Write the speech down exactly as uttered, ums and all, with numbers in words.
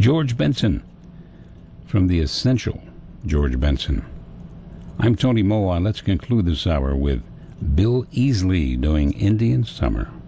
George Benson from the Essential George Benson. I'm Tony Moa. Let's conclude this hour with Bill Easley doing Indian Summer.